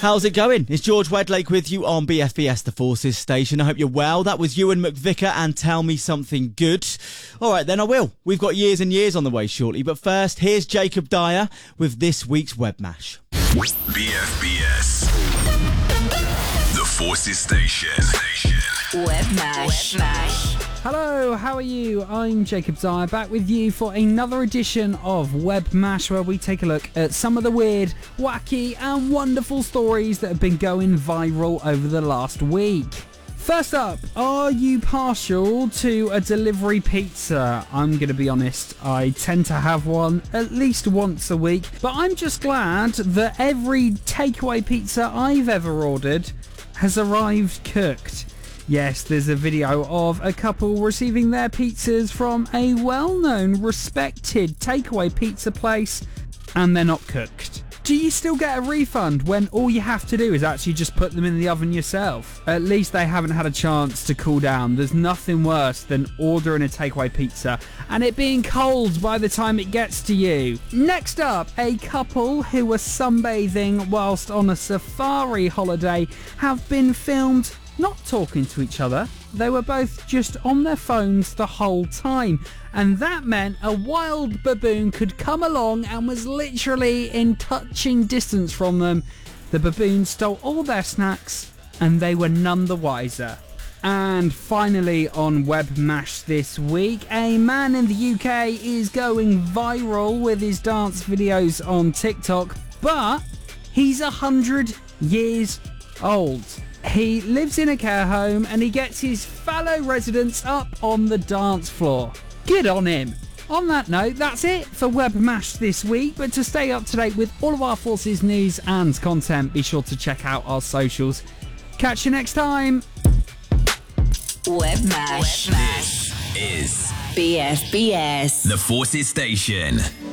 How's it going? It's George Wedlake with you on BFBS, the Forces station. I hope you're well. That was Ewan McVicker and Tell Me Something Good. All right, then I will. We've got years and years on the way shortly. But first, here's Jacob Dyer with this week's Webmash. BFBS, the Forces station. Webmash. Hello, how are you? I'm Jacob Dyer, back with you for another edition of Webmash, where we take a look at some of the weird, wacky and wonderful stories that have been going viral over the last week. First up, are you partial to a delivery pizza? I'm going to be honest, I tend to have one at least once a week, but I'm just glad that every takeaway pizza I've ever ordered has arrived cooked. Yes, there's a video of a couple receiving their pizzas from a well-known, respected takeaway pizza place, and they're not cooked. Do you still get a refund when all you have to do is actually just put them in the oven yourself? At least they haven't had a chance to cool down. There's nothing worse than ordering a takeaway pizza and it being cold by the time it gets to you. Next up, a couple who were sunbathing whilst on a safari holiday have been filmed not talking to each other. They were both just on their phones the whole time, and that meant a wild baboon could come along and was literally in touching distance from them. The baboon stole all their snacks and they were none the wiser. And finally on Webmash this week, a man in the UK is going viral with his dance videos on TikTok, but he's 100 years old. He lives in a care home and he gets his fellow residents up on the dance floor. Good on him. On that note, that's it for Webmash this week, but to stay up to date with all of our Forces news and content, be sure to check out our socials. Catch you next time. Webmash. This is BFBS. the Forces station.